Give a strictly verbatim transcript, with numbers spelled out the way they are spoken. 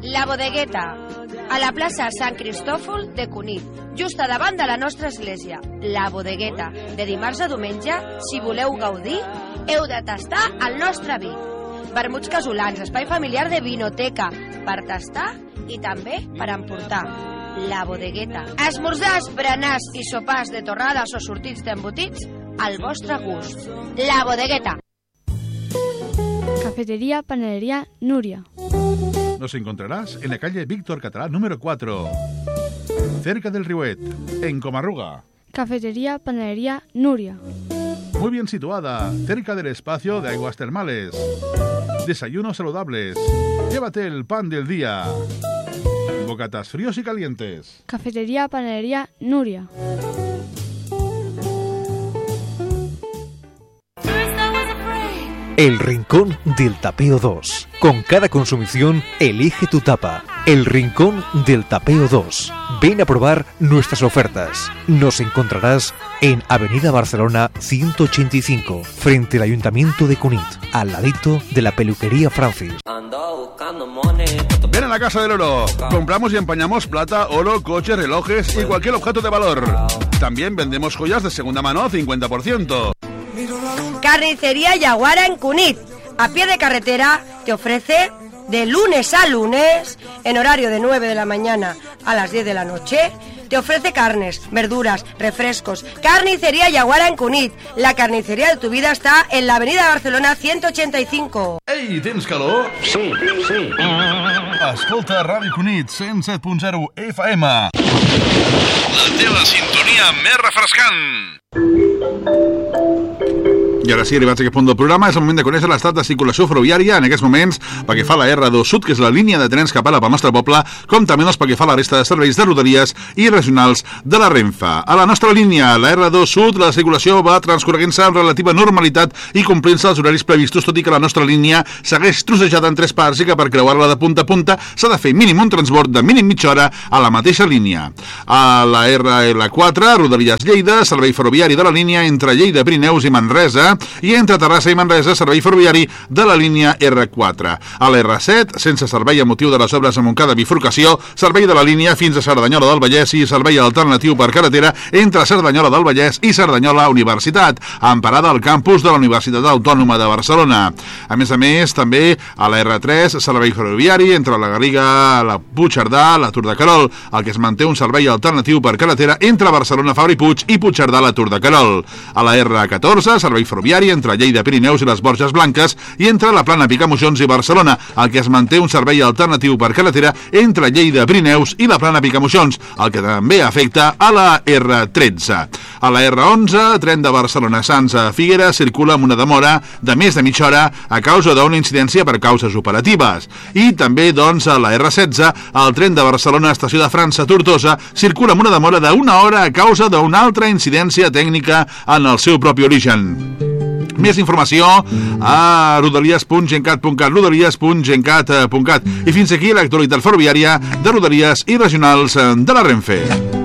La Bodegueta, a la plaça Sant Cristòfol de Cunit, just a davant de la nostra església. La Bodegueta, de dimarts a diumenge, si voleu gaudir, heu de tastar el nostre vi. Vermuts casolans, espai familiar de vinoteca, per tastar i també per emportar. La Bodegueta. Esmorzars, berenars i sopars de torrades o sortits d'embotits al vostre gust. La Bodegueta. Cafetería, panadería Nuria. Nos encontrarás en la calle Víctor Catalá número cuatro, cerca del Riuet, en Comarruga. Cafetería, panadería Nuria. Muy bien situada, cerca del espacio de aguas termales. Desayunos saludables. Llévate el pan del día. Bocatas fríos y calientes. Cafetería, panadería Nuria. El Rincón del Tapeo dos. Con cada consumición, elige tu tapa. El Rincón del Tapeo dos. Ven a probar nuestras ofertas. Nos encontrarás en Avenida Barcelona ciento ochenta y cinco, frente al Ayuntamiento de Cunit, al ladito de la peluquería Francis. Ven a la Casa del Oro. Compramos y empañamos plata, oro, coches, relojes y cualquier objeto de valor. También vendemos joyas de segunda mano cincuenta por ciento. Carnicería Yaguara en Cunit, a pie de carretera, te ofrece de lunes a lunes, en horario de nueve de la mañana a las diez de la noche, te ofrece carnes, verduras, refrescos. Carnicería Yaguara en Cunit, la carnicería de tu vida está en la avenida Barcelona ciento ochenta y cinco. Ei, tens calor? Sí, sí. Escolta Ràdio Cunit cent set punt zero F M. La teva sintonia més refrescant. I ara sí, arribats a aquest punt del programa, és el moment de conèixer l'estat de circulació ferroviària en aquests moments pel que fa a la R dos Sud, que és la línia de trens que passa pel nostre poble, com també doncs, pel que fa a la resta de serveis de rodalies i regionals de la Renfe. A la nostra línia, la R dos Sud, la circulació va transcorreguent-se amb relativa normalitat i complint-se els horaris previstos, tot i que la nostra línia segueix trossejada en tres parts i que per creuar-la de punta a punta s'ha de fer mínim un transbord de mínim mitja hora a la mateixa línia. A la R L quatre, Rodalies Lleida, servei ferroviari de la línia entre Lleida, Pirineus i Manresa, i entre Terrassa i Manresa, servei ferroviari de la línia R quatre. A l'R set, sense servei a motiu de les obres a Montcada bifurcació, servei de la línia fins a Cerdanyola del Vallès i servei alternatiu per carretera entre Cerdanyola del Vallès i Cerdanyola Universitat, amb parada al campus de la Universitat Autònoma de Barcelona. A més a més, també a la R tres, servei ferroviari entre la Garriga, la Puigcerdà, la Tour de Querol, el que es manté un servei alternatiu per carretera entre Barcelona, Fabra i Puig i Puigcerdà, la Tour de Querol. A la R catorze, servei ferroviari entre Lleida, Pirineus i les Borges Blanques i entre la Plana Picamoixons i Barcelona, el que es manté un servei alternatiu per carretera entre Lleida, Pirineus i la Plana Picamoixons, el que també afecta a la R tretze. A la R onze, tren de Barcelona Sants a Figueres, circula amb una demora de més de mitja hora a causa d'una incidència per causes operatives. I també, doncs, a la R setze, el tren de Barcelona Estació de França a Tortosa circula amb una demora d'una hora a causa d'una altra incidència tècnica en el seu propi origen. Més informació a rodalies punt gencat punt cat, rodalies punt gencat punt cat. I fins aquí l'actualitat ferroviària de Rodalies i regionals de la Renfe.